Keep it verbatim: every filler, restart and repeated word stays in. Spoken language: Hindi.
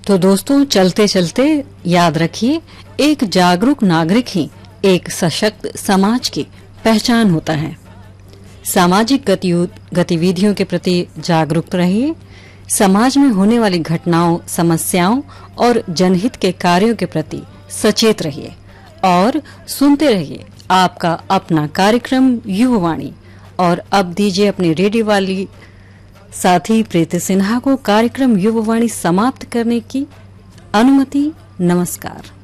तो दोस्तों, चलते चलते याद रखिए, एक जागरूक नागरिक ही एक सशक्त समाज की पहचान होता है। सामाजिक गतिविधियों के प्रति जागरूक रहिए, समाज में होने वाली घटनाओं, समस्याओं और जनहित के कार्यों के प्रति सचेत रहिए और सुनते रहिए आपका अपना कार्यक्रम युववाणी। और अब दीजिए अपनी रेडियो वाली साथी प्रीति सिन्हा को कार्यक्रम युववाणी समाप्त करने की अनुमति। नमस्कार।